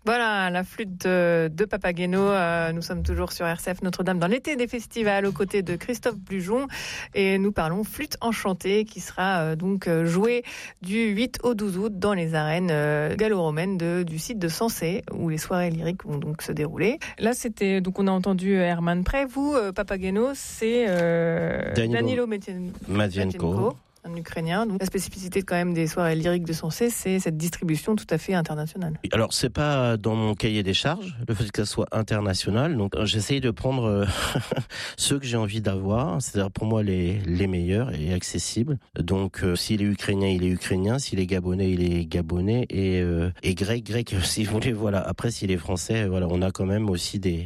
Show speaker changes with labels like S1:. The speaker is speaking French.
S1: Voilà, la flûte de Papageno. Nous sommes toujours sur RCF Notre-Dame dans l'été des festivals aux côtés de Christophe Blujon et nous parlons flûte enchantée qui sera donc jouée du 8 au 12 août dans les arènes gallo-romaines du site de Sensé où les soirées lyriques vont donc se dérouler. Là, c'était donc on a entendu Herman Prey. Vous, Papageno, c'est Danilo Madienko. Un Ukrainien. Donc, la spécificité quand même des soirées lyriques de Sensé, c'est cette distribution tout à fait internationale.
S2: Alors, c'est pas dans mon cahier des charges, le fait que ça soit international. Donc, j'essaye de prendre ceux que j'ai envie d'avoir, c'est-à-dire pour moi les meilleurs et accessibles. Donc, s'il est ukrainien, il est ukrainien. S'il est gabonais, il est gabonais. Et grec, si vous voulez, voilà. Après, s'il est français, voilà, on a quand même aussi des